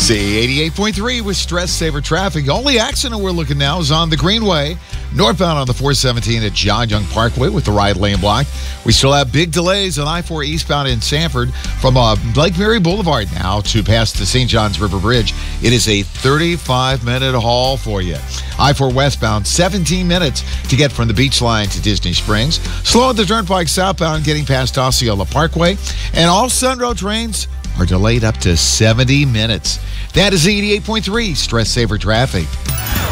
See 88.3 with Stress Saver Traffic. Only accident we're looking now is on the Greenway, northbound on the 417 at John Young Parkway with the right lane blocked. We still have big delays on I-4 eastbound in Sanford from Lake Mary Boulevard now to past the St. Johns River Bridge. It is a 35-minute haul for you. I-4 westbound, 17 minutes to get from the beach line to Disney Springs. Slow at the Turnpike southbound getting past Osceola Parkway. And all Sunroad trains are delayed up to 70 minutes. That is 88.3 Stress Saver Traffic.